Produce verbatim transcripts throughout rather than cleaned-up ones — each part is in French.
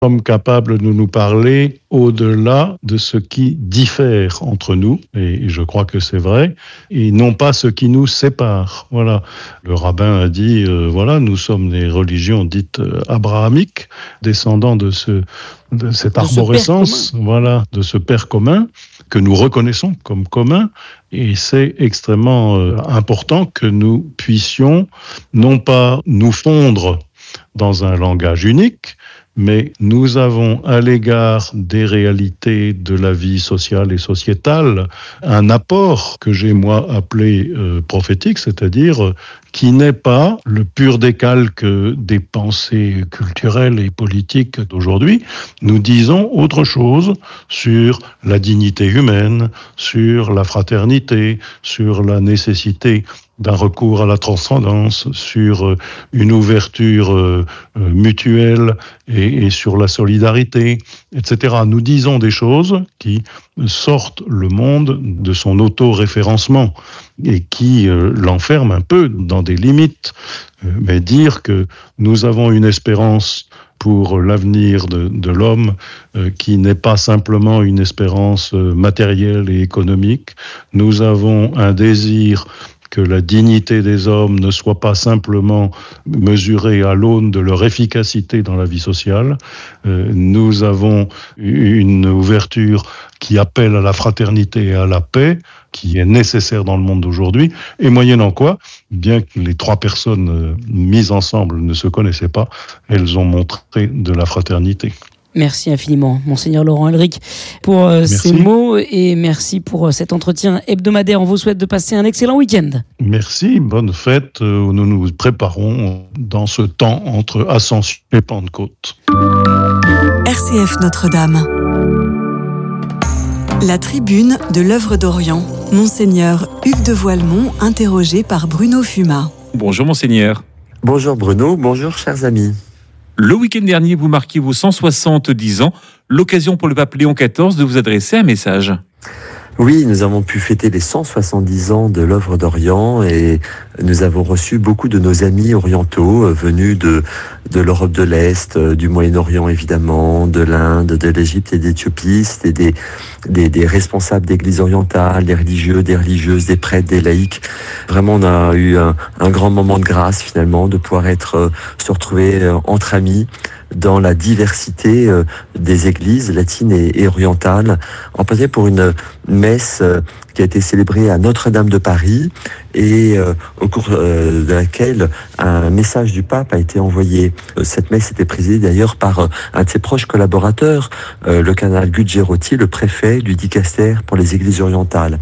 sommes capables de nous parler au-delà de ce qui diffère entre nous, et je crois que c'est vrai, et non pas ce qui nous sépare. Voilà. Le rabbin a dit, euh, voilà, nous sommes des religions dites euh, abrahamiques, descendants de, ce, de cette de arborescence, voilà, de ce père commun, que nous reconnaissons comme commun, et c'est extrêmement euh, important que nous puissions non pas nous fondre dans un langage unique, mais nous avons à l'égard des réalités de la vie sociale et sociétale un apport que j'ai moi appelé euh, prophétique, c'est-à-dire euh, qui n'est pas le pur décalque des pensées culturelles et politiques d'aujourd'hui. Nous disons autre chose sur la dignité humaine, sur la fraternité, sur la nécessité d'un recours à la transcendance, sur une ouverture euh, mutuelle et, et sur la solidarité, et cetera. Nous disons des choses qui sortent le monde de son auto-référencement et qui euh, l'enferment un peu dans des limites. Euh, mais dire que nous avons une espérance pour l'avenir de, de l'homme euh, qui n'est pas simplement une espérance euh, matérielle et économique. Nous avons un désir que la dignité des hommes ne soit pas simplement mesurée à l'aune de leur efficacité dans la vie sociale. Euh, nous avons une ouverture qui appelle à la fraternité et à la paix, qui est nécessaire dans le monde d'aujourd'hui, et moyennant quoi, bien que les trois personnes euh, mises ensemble ne se connaissaient pas, elles ont montré de la fraternité. Merci infiniment, Monseigneur Laurent Elric, pour euh, ces mots et merci pour euh, cet entretien hebdomadaire. On vous souhaite de passer un excellent week-end. Merci, bonne fête. Euh, nous nous préparons dans ce temps entre Ascension et Pentecôte. R C F Notre-Dame. La tribune de l'œuvre d'Orient. Monseigneur Hugues de Voilemont, interrogé par Bruno Fumat. Bonjour Monseigneur. Bonjour Bruno, bonjour chers amis. Le week-end dernier, vous marquiez vos cent soixante-dix ans, l'occasion pour le pape Léon quatorze de vous adresser un message. Oui, nous avons pu fêter les cent soixante-dix ans de l'œuvre d'Orient et nous avons reçu beaucoup de nos amis orientaux euh, venus de, de l'Europe de l'Est, euh, du Moyen-Orient évidemment, de l'Inde, de l'Égypte et d'Éthiopie. C'était des, des, des responsables d'églises orientales, des religieux, des religieuses, des prêtres, des laïcs. Vraiment, on a eu un, un grand moment de grâce finalement de pouvoir être, euh, se retrouver euh, entre amis dans la diversité euh, des églises latines et, et orientales, en particulier pour une messe euh, qui a été célébrée à Notre-Dame de Paris et euh, au cours euh, de laquelle un message du pape a été envoyé. Euh, cette messe était présidée d'ailleurs par euh, un de ses proches collaborateurs, euh, le cardinal Gugerotti, le préfet du dicaster pour les églises orientales.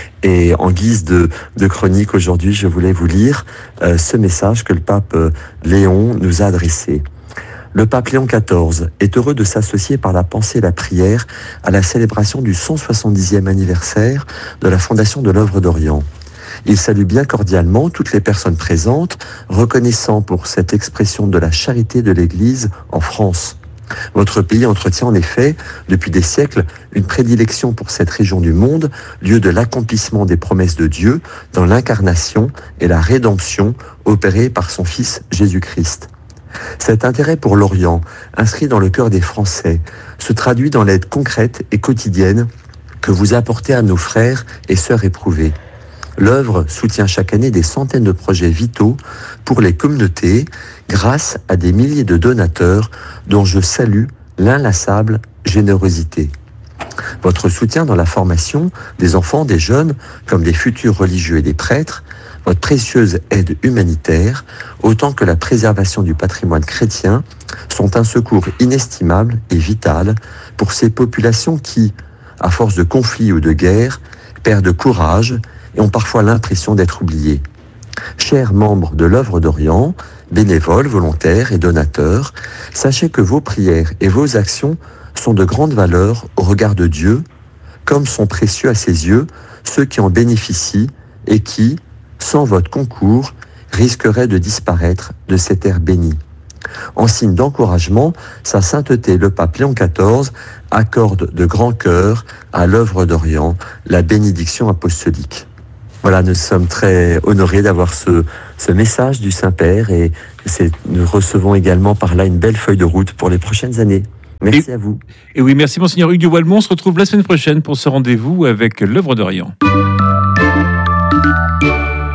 Et en guise de, de chronique aujourd'hui, je voulais vous lire euh, ce message que le pape euh, Léon nous a adressé. Le pape Léon quatorze est heureux de s'associer par la pensée et la prière à la célébration du cent soixante-dixième anniversaire de la fondation de l'œuvre d'Orient. Il salue bien cordialement toutes les personnes présentes, reconnaissant pour cette expression de la charité de l'Église en France. Votre pays entretient en effet, depuis des siècles, une prédilection pour cette région du monde, lieu de l'accomplissement des promesses de Dieu dans l'incarnation et la rédemption opérée par son Fils Jésus-Christ. Cet intérêt pour l'Orient, inscrit dans le cœur des Français, se traduit dans l'aide concrète et quotidienne que vous apportez à nos frères et sœurs éprouvés. L'œuvre soutient chaque année des centaines de projets vitaux pour les communautés grâce à des milliers de donateurs dont je salue l'inlassable générosité. Votre soutien dans la formation des enfants, des jeunes, comme des futurs religieux et des prêtres, votre précieuse aide humanitaire, autant que la préservation du patrimoine chrétien, sont un secours inestimable et vital pour ces populations qui, à force de conflits ou de guerres, perdent courage et ont parfois l'impression d'être oubliées. Chers membres de l'œuvre d'Orient, bénévoles, volontaires et donateurs, sachez que vos prières et vos actions sont de grande valeur au regard de Dieu, comme sont précieux à ses yeux ceux qui en bénéficient et qui, sans votre concours, risqueraient de disparaître de cette terre bénie. En signe d'encouragement, sa sainteté le pape Léon quatorze accorde de grand cœur à l'œuvre d'Orient la bénédiction apostolique. Voilà, nous sommes très honorés d'avoir ce, ce message du Saint-Père et c'est, nous recevons également par là une belle feuille de route pour les prochaines années. Merci et, à vous. Et oui, merci Monseigneur Hugues de Voilmont. On se retrouve la semaine prochaine pour ce rendez-vous avec l'œuvre d'Orient.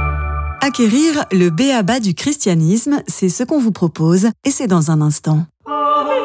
Acquérir le b a ba du christianisme, c'est ce qu'on vous propose et c'est dans un instant.